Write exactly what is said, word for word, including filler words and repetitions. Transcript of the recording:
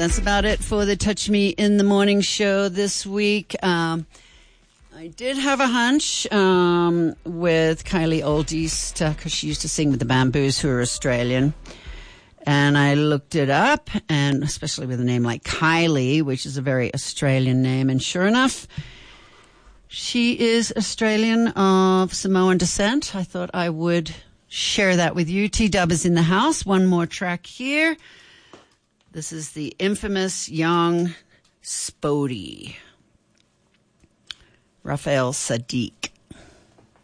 that's about it for the Touch Me in the Morning show this week. Um, I did have a hunch um, with Kylie Oldest, because she used to sing with the Bamboos, who are Australian. And I looked it up, and especially with a name like Kylie, which is a very Australian name. And sure enough, she is Australian of Samoan descent. I thought I would share that with you. T-Dub is in the house. One more track here. This is the infamous young Spodey, Raphael Sadiq.